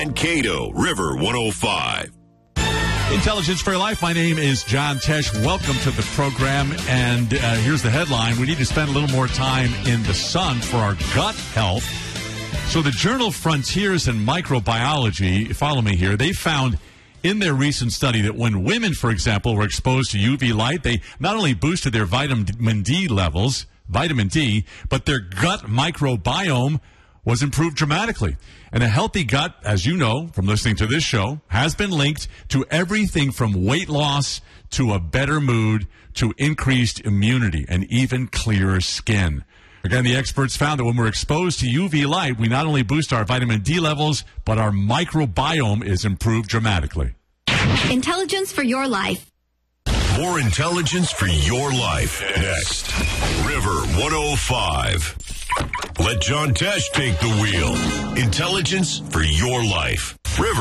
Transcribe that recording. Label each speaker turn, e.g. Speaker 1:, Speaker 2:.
Speaker 1: Mankato, River 105.
Speaker 2: Intelligence for Your Life. My name is John Tesh. Welcome to the program. And here's the headline. We need to spend a little more time in the sun for our gut health. So the journal Frontiers in Microbiology, follow me here, they found in their recent study that when women, for example, were exposed to UV light, they not only boosted their vitamin D levels, but their gut microbiome was improved dramatically. And a healthy gut, as you know from listening to this show, has been linked to everything from weight loss to a better mood to increased immunity and even clearer skin. Again, the experts found that when we're exposed to UV light, we not only boost our vitamin D levels, but our microbiome is improved dramatically.
Speaker 3: Intelligence for your life.
Speaker 1: More intelligence for your life. Next, River 105. Let John Tesh take the wheel. Intelligence for your life. River